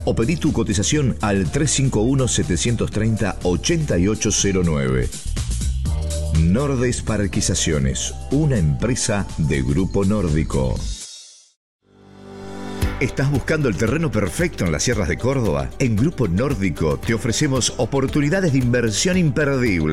o pedí tu cotización al 351-730-8809. Nordes Parquizaciones, una empresa de Grupo Nórdico. ¿Estás buscando el terreno perfecto en las sierras de Córdoba? En Grupo Nórdico te ofrecemos oportunidades de inversión imperdibles.